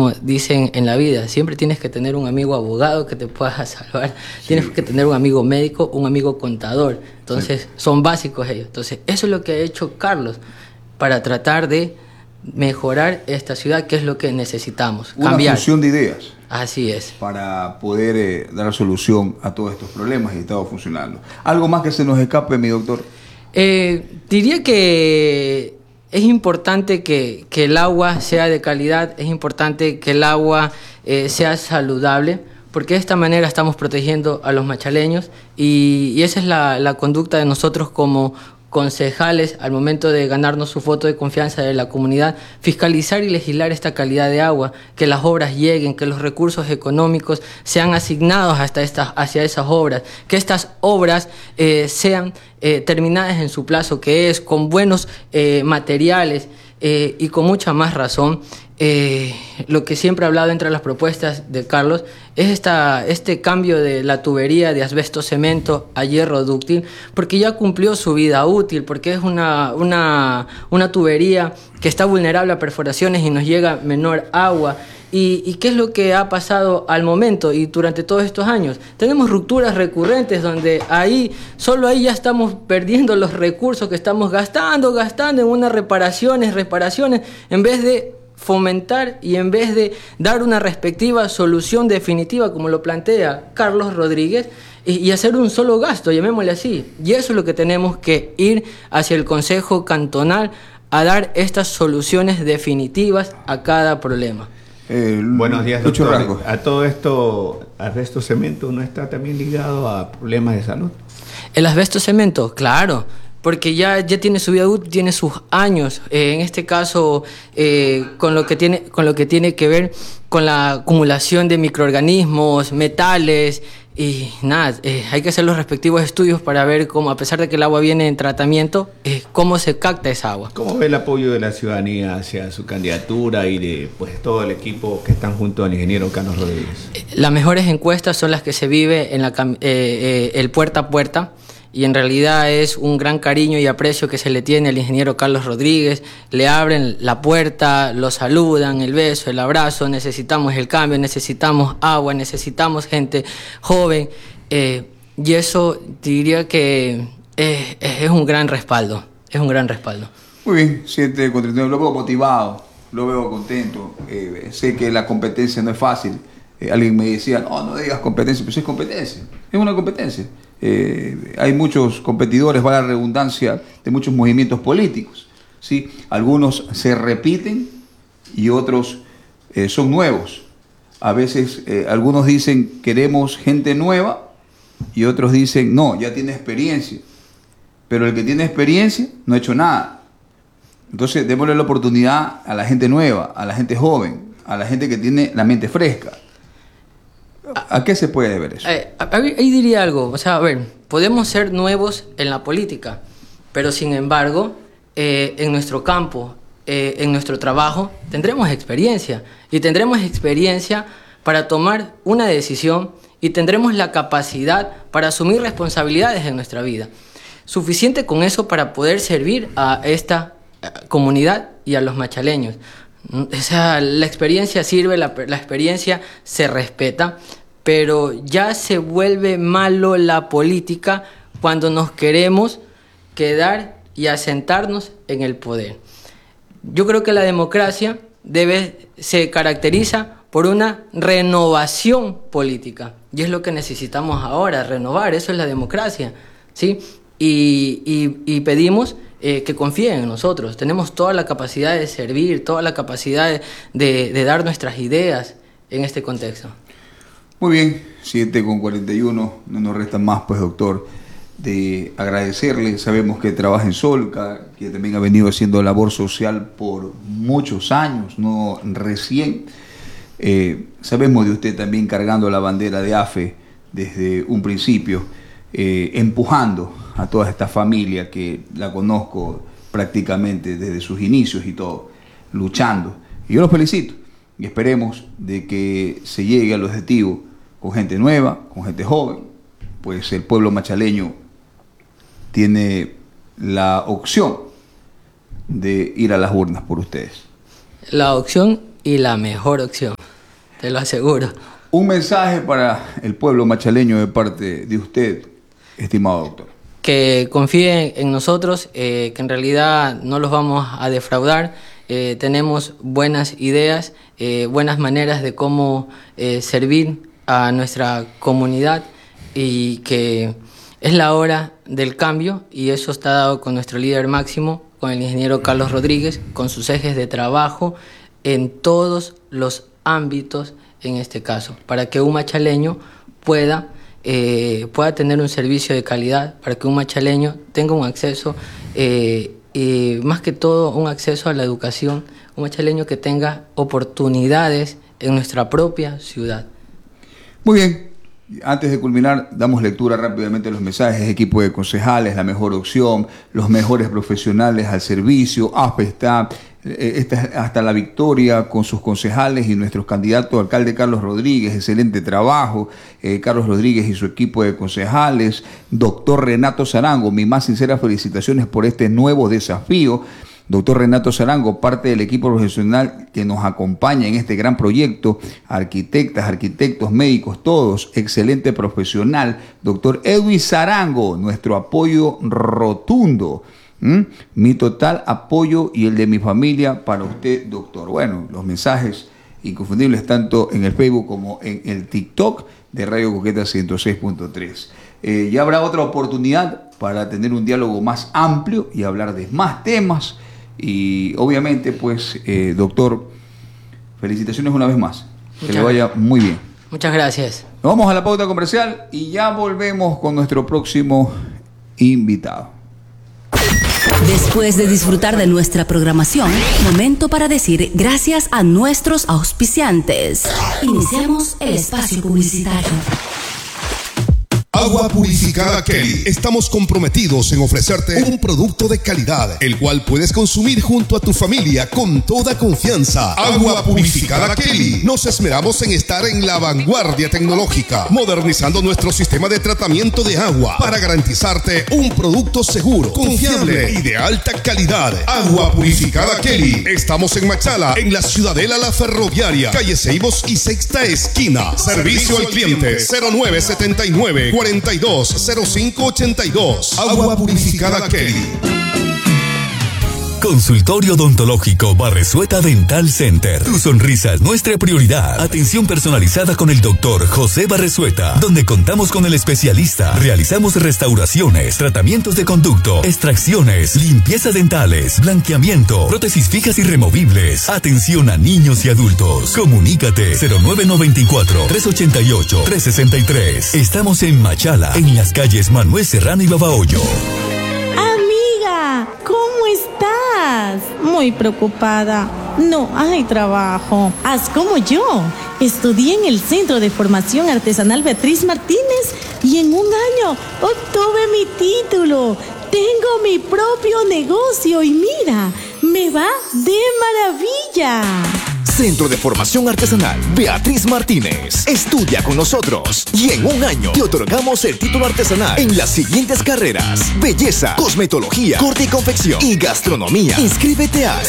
como dicen en la vida, siempre tienes que tener un amigo abogado que te pueda salvar, sí. Tienes que tener un amigo médico, un amigo contador. Entonces, sí, son básicos ellos. Entonces, eso es lo que ha hecho Carlos para tratar de mejorar esta ciudad, que es lo que necesitamos. Una fusión de ideas. Así es. Para poder dar solución a todos estos problemas y estado funcionando. ¿Algo más que se nos escape, mi doctor? Diría que es importante que el agua sea de calidad, es importante que el agua sea saludable, porque de esta manera estamos protegiendo a los machaleños y esa es la conducta de nosotros como concejales al momento de ganarnos su voto de confianza de la comunidad, fiscalizar y legislar esta calidad de agua, que las obras lleguen, que los recursos económicos sean asignados hacia esas obras, que estas obras sean terminadas en su plazo, que es con buenos materiales y con mucha más razón. Lo que siempre he hablado entre las propuestas de Carlos es este cambio de la tubería de asbesto cemento a hierro dúctil, porque ya cumplió su vida útil, porque es una tubería que está vulnerable a perforaciones y nos llega menor agua. ¿Y qué es lo que ha pasado al momento y durante todos estos años? Tenemos rupturas recurrentes donde solo ahí ya estamos perdiendo los recursos que estamos gastando en unas reparaciones, en vez de fomentar y en vez de dar una respectiva solución definitiva como lo plantea Carlos Rodríguez y hacer un solo gasto, llamémosle así. Y eso es lo que tenemos que ir hacia el Consejo Cantonal a dar estas soluciones definitivas a cada problema. Buenos días, doctor. A todo esto, asbesto cemento no está también ligado a problemas de salud. El asbesto cemento, claro, porque ya tiene su vida útil, tiene sus años. En este caso, con lo que tiene que ver con la acumulación de microorganismos, metales y nada, hay que hacer los respectivos estudios para ver cómo, a pesar de que el agua viene en tratamiento, cómo se capta esa agua. ¿Cómo ve el apoyo de la ciudadanía hacia su candidatura y de todo el equipo que están junto al ingeniero Carlos Rodríguez? Las mejores encuestas son las que se vive en el puerta a puerta. Y en realidad es un gran cariño y aprecio que se le tiene al ingeniero Carlos Rodríguez. Le abren la puerta, lo saludan, el beso, el abrazo. Necesitamos el cambio, necesitamos agua, necesitamos gente joven. Y eso diría que es un gran respaldo. Es un gran respaldo. Muy bien, siente contento, lo veo motivado, lo veo contento. Sé que la competencia no es fácil. Alguien me decía, no digas competencia, pero sí es competencia. Es una competencia. Hay muchos competidores, va la redundancia, de muchos movimientos políticos, ¿sí? Algunos se repiten y otros son nuevos. A veces algunos dicen queremos gente nueva y otros dicen no, ya tiene experiencia. Pero el que tiene experiencia no ha hecho nada. Entonces démosle la oportunidad a la gente nueva, a la gente joven, a la gente que tiene la mente fresca. ¿A qué se puede deber eso? Ahí diría algo, o sea, a ver, podemos ser nuevos en la política, pero sin embargo, en nuestro campo, en nuestro trabajo, tendremos experiencia, y tendremos experiencia para tomar una decisión, y tendremos la capacidad para asumir responsabilidades en nuestra vida. Suficiente con eso para poder servir a esta comunidad y a los machaleños. O sea, la experiencia sirve, la experiencia se respeta, pero ya se vuelve malo la política cuando nos queremos quedar y asentarnos en el poder. Yo creo que la democracia se caracteriza por una renovación política, y es lo que necesitamos ahora, renovar, eso es la democracia, ¿sí? Y pedimos que confíen en nosotros. Tenemos toda la capacidad de servir, toda la capacidad de dar nuestras ideas en este contexto. Muy bien, 7:41, no nos resta más, pues, doctor, de agradecerle. Sabemos que trabaja en Solca, que también ha venido haciendo labor social por muchos años, no recién. Sabemos de usted también cargando la bandera de AFE desde un principio, empujando a toda esta familia que la conozco prácticamente desde sus inicios y todo, luchando. Y yo los felicito y esperemos de que se llegue al objetivo con gente nueva, con gente joven, pues el pueblo machaleño tiene la opción de ir a las urnas por ustedes. La opción y la mejor opción. te lo aseguro. Un mensaje para el pueblo machaleño de parte de usted, estimado doctor. Que confíen en nosotros, que en realidad no los vamos a defraudar. Tenemos buenas ideas, buenas maneras de cómo servir a nuestra comunidad y que es la hora del cambio y eso está dado con nuestro líder máximo, con el ingeniero Carlos Rodríguez, con sus ejes de trabajo en todos los ámbitos en este caso, para que un machaleño pueda tener un servicio de calidad, para que un machaleño tenga un acceso, más que todo un acceso a la educación, un machaleño que tenga oportunidades en nuestra propia ciudad. Muy bien, antes de culminar, damos lectura rápidamente a los mensajes. Equipo de concejales, la mejor opción, los mejores profesionales al servicio, está hasta la victoria con sus concejales y nuestro candidato alcalde Carlos Rodríguez, excelente trabajo, Carlos Rodríguez y su equipo de concejales. Doctor Renato Zarango, mis más sinceras felicitaciones por este nuevo desafío. Doctor Renato Zarango, parte del equipo profesional que nos acompaña en este gran proyecto, arquitectas, arquitectos, médicos, todos, excelente profesional. Doctor Edwin Zarango, nuestro apoyo rotundo. Mi total apoyo y el de mi familia para usted, doctor. Bueno, los mensajes inconfundibles tanto en el Facebook como en el TikTok de Radio Coqueta 106.3. Ya habrá otra oportunidad para tener un diálogo más amplio y hablar de más temas. Y obviamente, pues, doctor, felicitaciones una vez más. Que le vaya muy bien. Muchas gracias. Nos vamos a la pauta comercial y ya volvemos con nuestro próximo invitado. Después de disfrutar de nuestra programación, momento para decir gracias a nuestros auspiciantes. Iniciamos el espacio publicitario. Agua Purificada Kelly. Estamos comprometidos en ofrecerte un producto de calidad, el cual puedes consumir junto a tu familia con toda confianza. Agua Purificada Kelly. Nos esmeramos en estar en la vanguardia tecnológica, modernizando nuestro sistema de tratamiento de agua para garantizarte un producto seguro, confiable y de alta calidad. Agua Purificada Kelly. Estamos en Machala, en la Ciudadela La Ferroviaria, calle Ceibos y Sexta Esquina. Servicio al cliente 0979 420582. Agua Purificada Kelly. Consultorio Odontológico Barresueta Dental Center. Tu sonrisa es nuestra prioridad. Atención personalizada con el doctor José Barresueta, donde contamos con el especialista. Realizamos restauraciones, tratamientos de conducto, extracciones, limpieza dentales, blanqueamiento, prótesis fijas y removibles. Atención a niños y adultos. Comunícate 0994-388-363. Estamos en Machala, en las calles Manuel Serrano y Babahoyo. Amiga, ¿cómo estás? Muy preocupada. No hay trabajo. Haz como yo. Estudié en el Centro de Formación Artesanal Beatriz Martínez y en un año obtuve mi título. Tengo mi propio negocio y mira, me va de maravilla. Centro de Formación Artesanal Beatriz Martínez. Estudia con nosotros y en un año te otorgamos el título artesanal en las siguientes carreras: belleza, cosmetología, corte y confección y gastronomía. Inscríbete a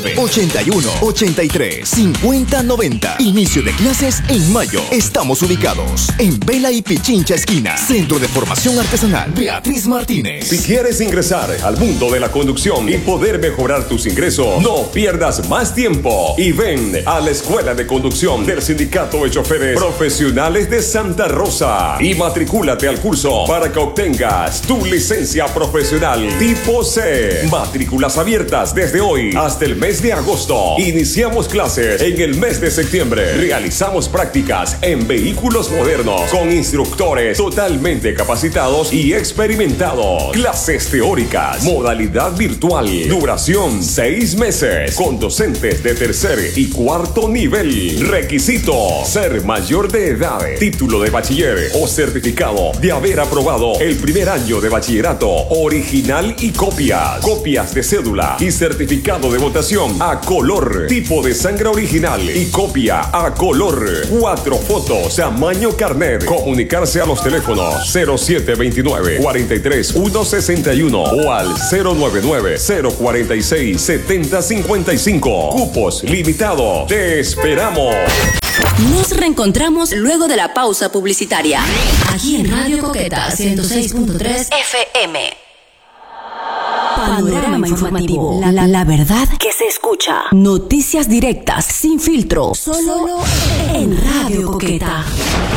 0981-83-5090. Inicio de clases en mayo. Estamos ubicados en Vela y Pichincha esquina. Centro de Formación Artesanal Beatriz Martínez. Si quieres ingresar al mundo de la conducción y poder mejorar tus ingresos, no pierdas más tiempo y ven a la Escuela de Conducción del Sindicato de Choferes Profesionales de Santa Rosa y matricúlate al curso para que obtengas tu licencia profesional tipo C. Matrículas abiertas desde hoy hasta el mes de agosto. Iniciamos clases en el mes de septiembre. Realizamos prácticas en vehículos modernos con instructores totalmente capacitados y experimentados. Clases teóricas, modalidad virtual, duración 6 meses con docentes de tercer y cuarto nivel. Requisito: ser mayor de edad, título de bachiller o certificado de haber aprobado el primer año de bachillerato original y copias de cédula y certificado de votación a color, tipo de sangre original y copia a color, 4 fotos, tamaño carnet. Comunicarse a los teléfonos 0729-43-161 o al 099-046-7055. Cupos limitados. Te esperamos. Nos reencontramos luego de la pausa publicitaria. Aquí en Radio Coqueta 106.3 FM. Panorama informativo. La verdad que se escucha. Noticias directas, sin filtro. Solo en Radio Coqueta.